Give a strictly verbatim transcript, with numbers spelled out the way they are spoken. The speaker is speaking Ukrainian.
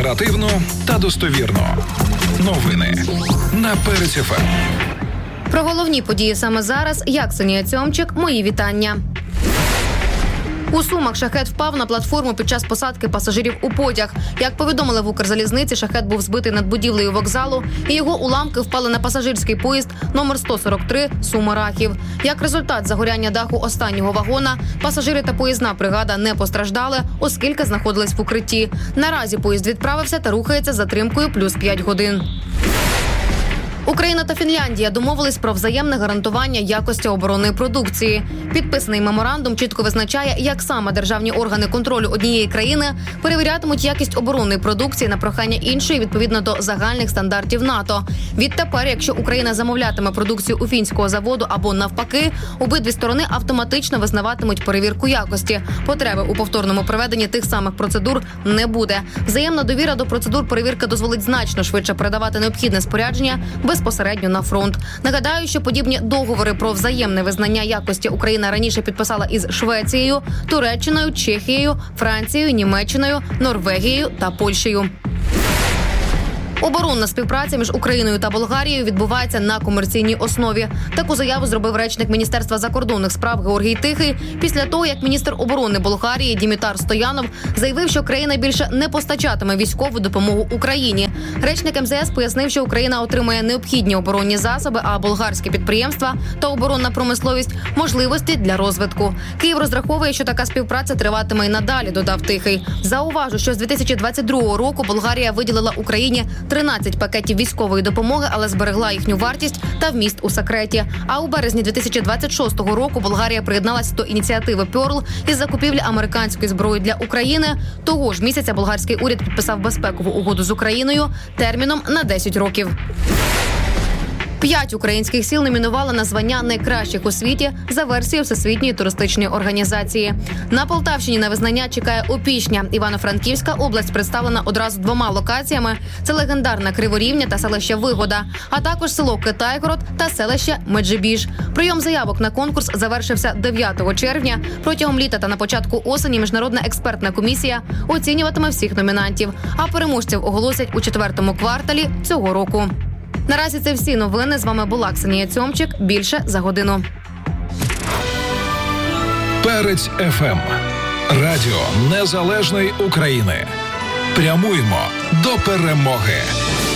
Оперативно та достовірно. Новини на Перець еф ем. Про головні події саме зараз. Я, Ксенія Цьомчик. Мої вітання. У Сумах шахед впав на платформу під час посадки пасажирів у потяг. Як повідомили в Укрзалізниці, шахед був збитий над будівлею вокзалу, і його уламки впали на пасажирський поїзд номер сто сорок три Суми-Рахів. Як результат загоряння даху останнього вагона, пасажири та поїзна бригада не постраждали, оскільки знаходились в укритті. Наразі поїзд відправився та рухається з затримкою плюс п'ять годин. Україна та Фінляндія домовились про взаємне гарантування якості оборонної продукції. Підписаний меморандум чітко визначає, як саме державні органи контролю однієї країни перевірятимуть якість оборонної продукції на прохання іншої відповідно до загальних стандартів НАТО. Відтепер, якщо Україна замовлятиме продукцію у фінського заводу або навпаки, обидві сторони автоматично визнаватимуть перевірку якості. Потреби у повторному проведенні тих самих процедур не буде. Взаємна довіра до процедур перевірки дозволить значно швидше передавати необхідне спорядження безпосередньо на фронт. Нагадаю, що подібні договори про взаємне визнання якості Україна раніше підписала із Швецією, Туреччиною, Чехією, Францією, Німеччиною, Норвегією та Польщею. Оборонна співпраця між Україною та Болгарією відбувається на комерційній основі. Таку заяву зробив речник Міністерства закордонних справ Георгій Тихий після того, як міністр оборони Болгарії Дімітар Стоянов заявив, що країна більше не постачатиме військову допомогу Україні. Речник ем зе ес пояснив, що Україна отримає необхідні оборонні засоби, а болгарські підприємства та оборонна промисловість – можливості для розвитку. Київ розраховує, що така співпраця триватиме і надалі, додав Тихий. Зауважу, що з дві тисячі двадцять другого року Болгарія виділила Україні тринадцять пакетів військової допомоги, але зберегла їхню вартість та вміст у секреті. А у березні дві тисячі двадцять шостого року Болгарія приєдналась до ініціативи Пьорл із закупівлі американської зброї для України. Того ж місяця болгарський уряд підписав безпекову угоду з Україною терміном на десять років. П'ять українських сіл номінували на звання найкращих у світі за версією Всесвітньої туристичної організації. На Полтавщині на визнання чекає Опішня. Івано-Франківська область представлена одразу двома локаціями – це легендарна Криворівня та селище Вигода, а також село Китайгород та селище Меджибіж. Прийом заявок на конкурс завершився дев'ятого червня. Протягом літа та на початку осені міжнародна експертна комісія оцінюватиме всіх номінантів, а переможців оголосять у четвертому кварталі цього року. Наразі це всі новини. З вами була Ксенія Цьомчик. Більше за годину. Перець еф ем. Радіо Незалежної України. Прямуємо до перемоги.